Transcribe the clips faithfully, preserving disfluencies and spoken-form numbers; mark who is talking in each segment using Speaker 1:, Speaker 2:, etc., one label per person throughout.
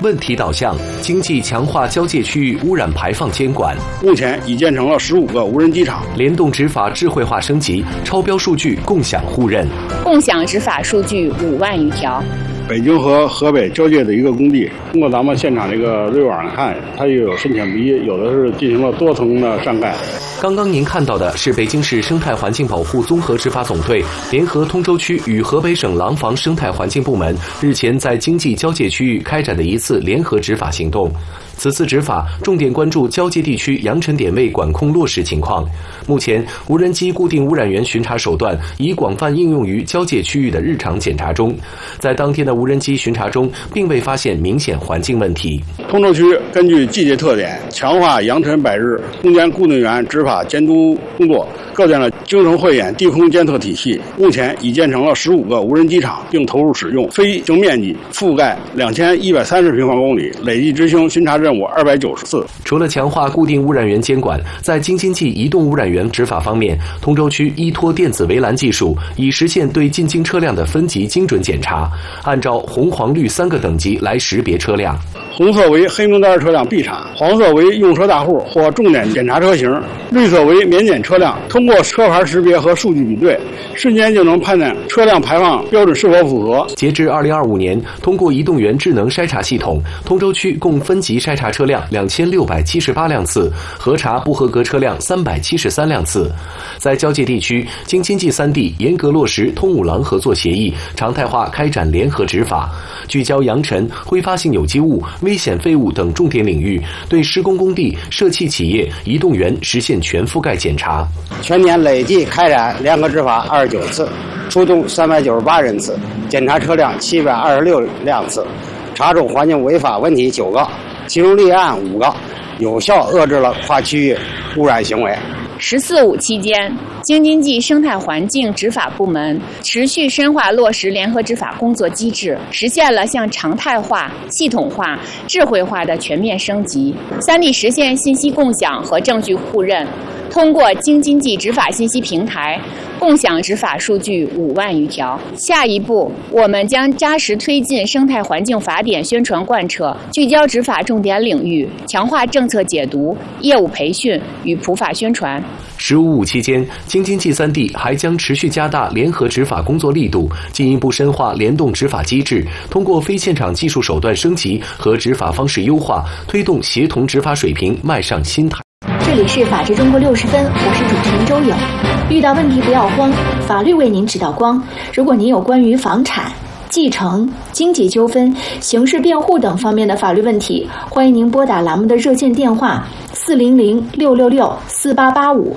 Speaker 1: 问题导向，经济强化交界区域污染排放监管。
Speaker 2: 目前已建成了十五个无人机场。
Speaker 1: 联动执法智慧化升级，超标数据共享互认。
Speaker 3: 共享执法数据五万余条。
Speaker 2: 北京和河北交界的一个工地，通过咱们现场这个锐网看，它又有深浅不一，有的是进行了多层的上盖。
Speaker 1: 刚刚您看到的是北京市生态环境保护综合执法总队联合通州区与河北省廊坊生态环境部门日前在经济交界区域开展的一次联合执法行动。此次执法重点关注交界地区扬尘点位管控落实情况。目前，无人机固定污染源巡查手段已广泛应用于交界区域的日常检查中。在当天的无人机巡查中，并未发现明显环境问题。
Speaker 2: 通州区根据季节特点，强化扬尘百日空间固定源执法监督工作，构建了精诚慧眼地空监测体系。目前已建成了十五个无人机场，并投入使用，飞行面积覆盖两千一百三十平方公里，累计执行巡查任务二百九十次。
Speaker 1: 除了强化固定污染源监管，在京津冀移动污染源执法方面，通州区依托电子围栏技术，已实现对进京车辆的分级精准检查，按照红、黄、绿三个等级来识别车辆。
Speaker 2: 红色为黑名单车辆必查，黄色为用车大户或重点检查车型，绿色为免检车辆。通过车牌识别和数据比对，瞬间就能判断车辆排放标准是否符合。
Speaker 1: 截至二零二五年，通过移动源智能筛查系统，通州区共分级筛查车辆两千六百七十八辆次，核查不合格车辆三百七十三辆次。在交界地区，京津冀三地严格落实通五廊合作协议，常态化开展联合执法，聚焦扬尘、挥发性有机物、危险废物等重点领域，对施工工地、社企企业、移动源实现全覆盖检查。
Speaker 4: 全年累计开展联合执法二十九次，出动三百九十八人次，检查车辆七百二十六辆次，查处环境违法问题九个，其中立案五个，有效遏制了跨区域污染行为。
Speaker 3: 十四五期间，京津冀生态环境执法部门持续深化落实联合执法工作机制，实现了向常态化、系统化、智慧化的全面升级。三地实现信息共享和证据互认，通过京津冀执法信息平台，共享执法数据五万余条。下一步，我们将扎实推进生态环境法典宣传贯彻，聚焦执法重点领域，强化政策解读、业务培训与普法宣传。
Speaker 1: 十五五期间，京津冀三地还将持续加大联合执法工作力度，进一步深化联动执法机制，通过非现场技术手段升级和执法方式优化，推动协同执法水平迈上新台。
Speaker 5: 这里是法治中国六十分，我是主持人周勇。遇到问题不要慌，法律为您指导光。如果您有关于房产、继承、经济纠纷、刑事辩护等方面的法律问题，欢迎您拨打栏目的热线电话四零零六六六四八八五。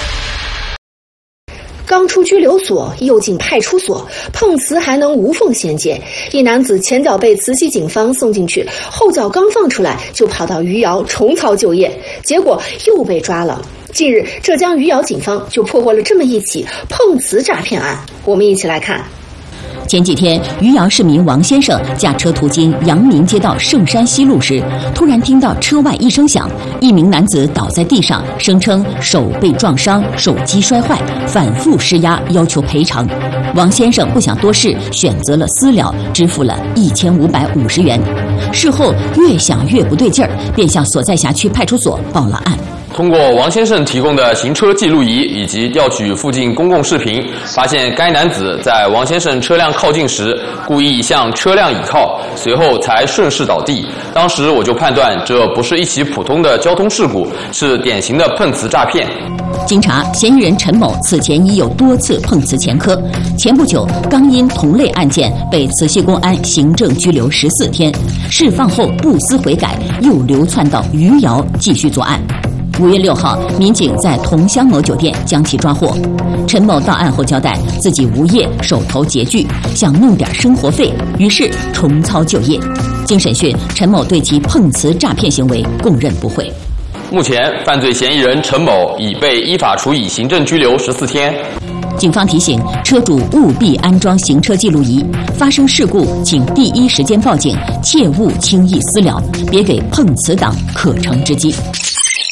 Speaker 5: 刚出拘留所，又进派出所，碰瓷还能无缝衔接。一男子前脚被慈溪警方送进去，后脚刚放出来，就跑到余姚重操旧业，结果又被抓了。近日，浙江余姚警方就破获了这么一起碰瓷诈骗案，我们一起来看。
Speaker 6: 前几天，余姚市民王先生驾车途经阳明街道圣山西路时，突然听到车外一声响，一名男子倒在地上，声称手被撞伤，手机摔坏，反复施压，要求赔偿。王先生不想多事，选择了私了，支付了一千五百五十元。事后越想越不对劲儿，便向所在辖区派出所报了案。
Speaker 7: 通过王先生提供的行车记录仪以及调取附近公共视频，发现该男子在王先生车辆靠近时，故意向车辆倚靠，随后才顺势倒地。当时我就判断这不是一起普通的交通事故，是典型的碰瓷诈骗。
Speaker 6: 经查，嫌疑人陈某此前已有多次碰瓷前科，前不久刚因同类案件被慈溪公安行政拘留十四天，释放后不思悔改，又流窜到余姚继续作案。五月六号，民警在桐乡某酒店将其抓获。陈某到案后交代，自己无业，手头拮据，想弄点生活费，于是重操旧业。经审讯，陈某对其碰瓷诈骗行为供认不讳。
Speaker 7: 目前，犯罪嫌疑人陈某已被依法处以行政拘留十四天。
Speaker 6: 警方提醒车主务必安装行车记录仪，发生事故请第一时间报警，切勿轻易私了，别给碰瓷党可乘之机。
Speaker 5: 大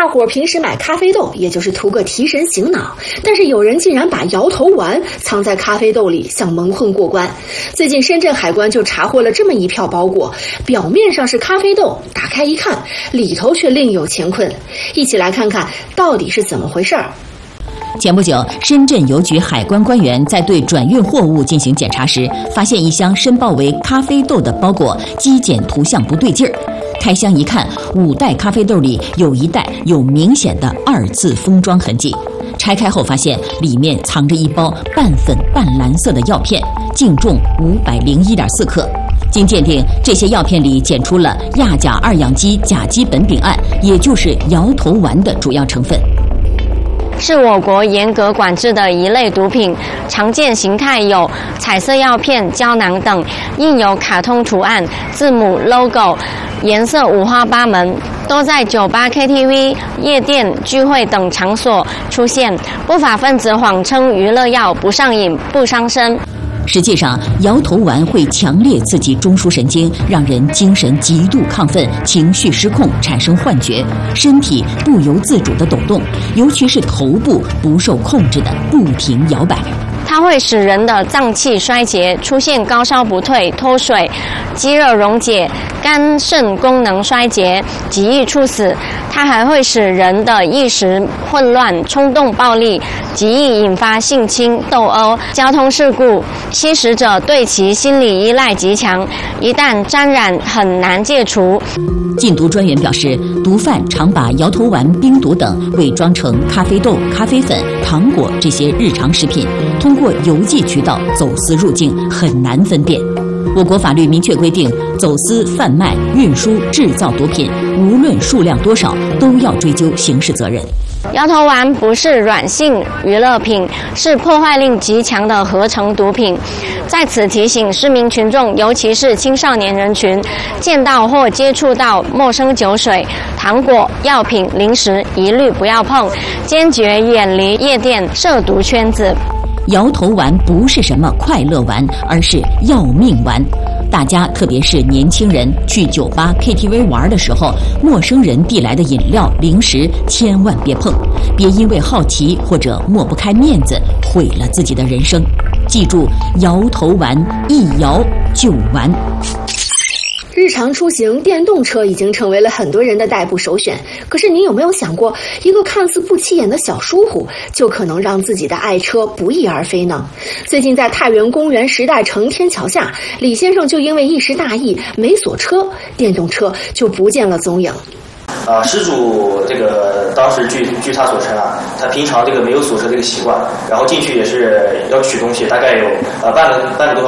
Speaker 5: 大伙儿平时买咖啡豆，也就是图个提神醒脑，但是有人竟然把摇头丸藏在咖啡豆里，想蒙混过关。最近深圳海关就查获了这么一票包裹，表面上是咖啡豆，打开一看，里头却另有乾坤。一起来看看到底是怎么回事儿。
Speaker 6: 前不久，深圳邮局海关官员在对转运货物进行检查时，发现一箱申报为咖啡豆的包裹机检图像不对劲儿。开箱一看，五袋咖啡豆里有一袋有明显的二次封装痕迹。拆开后发现里面藏着一包半粉半蓝色的药片，净重五百零一点四克。经鉴定，这些药片里检出了亚甲二氧基甲基苯丙胺，也就是摇头丸的主要成分。
Speaker 8: 是我国严格管制的一类毒品，常见形态有彩色药片、胶囊等，印有卡通图案、字母、logo， 颜色五花八门，都在酒吧、K T V、夜店、聚会等场所出现。不法分子谎称娱乐药，不上瘾、不伤身。
Speaker 6: 实际上，摇头丸会强烈刺激中枢神经，让人精神极度亢奋，情绪失控，产生幻觉，身体不由自主地抖动，尤其是头部不受控制地不停摇摆。
Speaker 8: 它会使人的脏器衰竭，出现高烧不退、脱水、肌肉溶解、肝肾功能衰竭，极易猝死。它还会使人的意识混乱、冲动暴力，极易引发性侵、斗殴、交通事故。吸食者对其心理依赖极强，一旦沾染很难戒除。
Speaker 6: 禁毒专员表示，毒贩常把摇头丸、冰毒等伪装成咖啡豆、咖啡粉、糖果这些日常食品，通过邮寄渠道走私入境，很难分辨。我国法律明确规定，走私、贩卖、运输、制造毒品，无论数量多少，都要追究刑事责任。
Speaker 8: 摇头丸不是软性娱乐品，是破坏力极强的合成毒品。在此提醒市民群众，尤其是青少年人群，见到或接触到陌生酒水、糖果、药品、零食，一律不要碰，坚决远离夜店涉毒圈子。
Speaker 6: 摇头丸不是什么快乐丸，而是要命丸。大家特别是年轻人去酒吧 K T V 玩的时候，陌生人递来的饮料零食千万别碰，别因为好奇或者抹不开面子毁了自己的人生。记住，摇头丸一摇就完。
Speaker 5: 日常出行，电动车已经成为了很多人的代步首选。可是您有没有想过，一个看似不起眼的小疏忽，就可能让自己的爱车不翼而飞呢？最近在太原公园时代城天桥下，李先生就因为一时大意没锁车，电动车就不见了踪影。
Speaker 9: 啊，失主这个当时据据他所称啊，他平常这个没有锁车这个习惯，然后进去也是要取东西，大概有呃半个半个多小时。